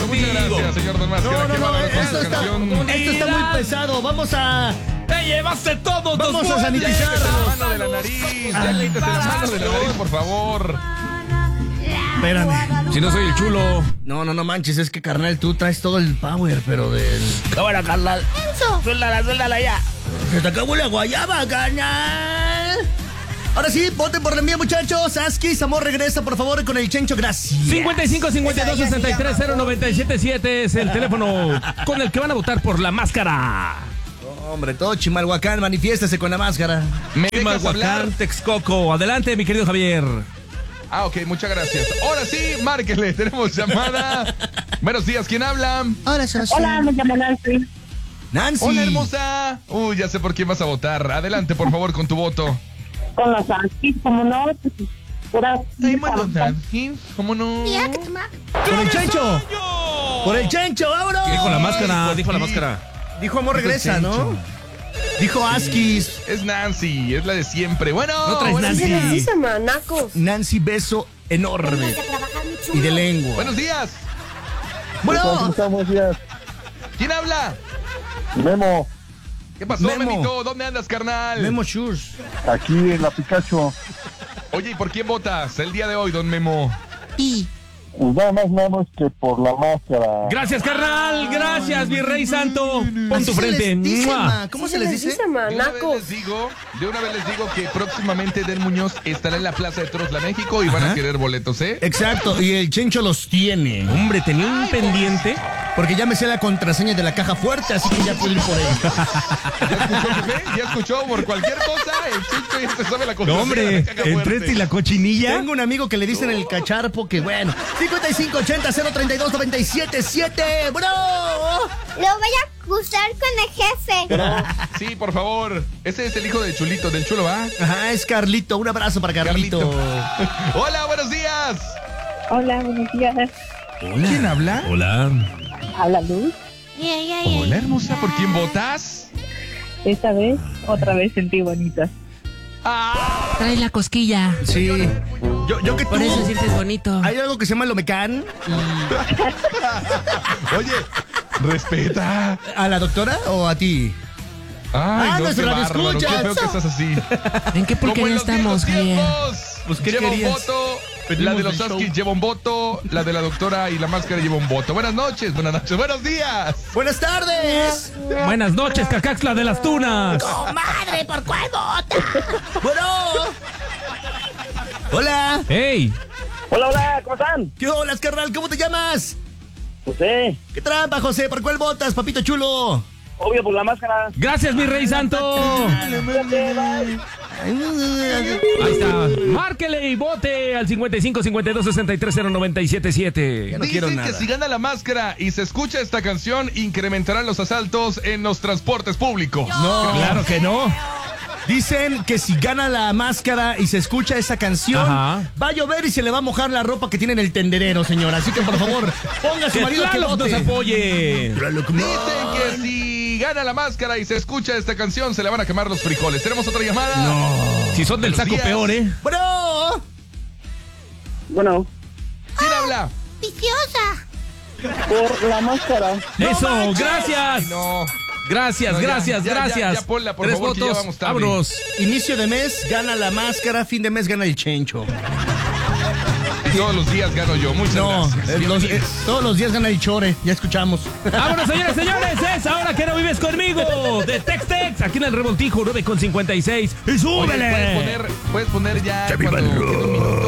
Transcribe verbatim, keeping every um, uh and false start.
contigo. Muchas gracias, señor Don Máscara. No, no, Qué no, bárbaro con esto esta está, canción. esto está muy pesado. Vamos a... ¡Te llevaste todo! Vamos a sanitizar. Quítate la mano de la nariz. Ya quítate la mano de la nariz, por favor. Espérame. Si no soy el chulo. No, no, no manches, es que carnal, tú traes todo el power, pero del... Cámara, carnal. Suéltala, suéltala ya. Se te acabó la guayaba, carnal. Ahora sí, voten por la mía, muchachos. Askis, amor, regresa, por favor, con el Chencho, gracias. cincuenta y cinco, cincuenta y dos, sesenta y tres, cero noventa y siete siete es el teléfono con el que van a votar por la máscara. Hombre, todo Chimalhuacán, manifiéstese con la máscara. ¿Me dejas hablar? Chimalhuacán, Texcoco. Adelante, mi querido Javier. Ah, ok, muchas gracias. Ahora sí, márquele, tenemos llamada. Buenos días, ¿quién habla? Hola, Sasha. Hola, me llamo Nancy. Nancy. Hola, hermosa. Uy, ya sé por quién vas a votar. Adelante, por favor, con tu voto. Con los Anquis, como no, pues, pura... ¿Cómo no? Por el Chencho. Por el Chencho, vámonos. Dijo la máscara, por dijo la ti. máscara. Dijo amor, Dijo regresa, el ¿no? Chencho. Dijo Askis. Es Nancy, es la de siempre. Bueno, No traes buenos Nancy. días. Dice manacos. Nancy, beso enorme. Y de lengua. Buenos días. Bueno. Buenos días. ¿Quién habla? Memo, ¿Qué pasó, Memo. Memito? ¿Dónde andas, carnal? Memo Shoes. aquí en la Pikachu. Oye, ¿y por quién votas el día de hoy, don Memo? Y... Pues nada más nada que por la máscara. Gracias, carnal. Gracias, mi rey santo. Pon tu Así se frente. les dice, ¡Mua! ma. ¿Cómo Sí se les dice? De una vez manacos. les digo, de una vez les digo que próximamente Del Muñoz estará en la Plaza de Toros La México y van Ajá. a querer boletos, ¿eh? Exacto, y el Chencho los tiene. Hombre, tenía un pendiente. Porque ya me sé la contraseña de la caja fuerte, así que ya puedo ir por él. ¿Ya escuchó, jefe? ¿Ya escuchó? Por cualquier cosa, el chico ya se sabe la No, contraseña hombre, de la caja entre fuerte. este y la cochinilla. Tengo un amigo que le dicen el cacharpo, que bueno. cincuenta y cinco ochenta cero treinta y dos noventa y siete siete, bro. Lo voy a acusar con el jefe. Sí, por favor. Ese es el hijo del Chulito, del Chulo, ¿va? Ajá, es Carlito. Un abrazo para Carlito. Carlito. Hola, buenos días. Hola, buenos días. ¿Quién habla? Hola. Habla Luz. Ay, ay, ay. Hola, hermosa. ¿Por quién votas? Esta vez, otra vez sentí bonita. Ah, Trae la cosquilla. Sí. Yo, yo que tú. Por eso sientes bonito. Hay algo que se llama Lomecán. oye, respeta. ¿A la doctora o a ti? Ay, Ah, no, nuestro qué radio bárbaro, qué escuchas. feo que estás así. ¿En qué Como porquería en los estamos, viejos Javier? tiempos. Pues, ¿qué lleva un querías? voto, Pedimos la de los el show. Askis lleva un voto, la de la doctora y la máscara lleva un voto. Buenas noches, buenas noches, buenos días. Buenas tardes. Buenas noches, Cacaxla de las Tunas. Comadre, ¿por cuál vota? Bueno. Hola. ¡Ey! Hola, hola, ¿cómo están? ¿Qué hola, carnal? ¿Cómo te llamas? José, ¿Qué trampa, José? ¿Por cuál votas, papito chulo? obvio por la máscara. Gracias, mi rey santo. Ahí está. Márquele y vote al cincuenta y cinco, cincuenta y dos, sesenta y tres, cero noventa y siete siete. no quiero Dicen que nada. si gana la máscara y se escucha esta canción, incrementarán los asaltos en los transportes públicos. No. Claro que no. Dicen que si gana la máscara y se escucha esa canción, Ajá. va a llover y se le va a mojar la ropa que tiene en el tenderero, señora. Así que, por favor, ponga a su Que marido a que Tlaloc nos vote. apoye. Tlaloc, no. Dicen que si gana la máscara y se escucha esta canción, se le van a quemar los frijoles. ¿Tenemos otra llamada? No. Si son del Buenos saco, días. peor, ¿eh? Bueno. Bueno, ¿Quién habla? Viciosa. por la máscara. Eso, gracias. No. Gracias, No, ya, gracias, ya, ya, gracias. ya ponla, por Tres favor, que ya votos. vamos tarde. Vámonos. Inicio de mes gana la máscara, fin de mes gana el Chencho. Todos los días gano yo. Muchas No, gracias. eh, los- Bienvenidos. eh, todos los días gana el Chore, ya escuchamos. Vámonos, señores, señores. Es ahora que no vives conmigo. De Tex Tex, aquí en el Revoltijo nueve con cincuenta y seis. ¡Y Oye, súbele! ¿puedes poner, puedes poner ya Que viva cuando el quede un minuto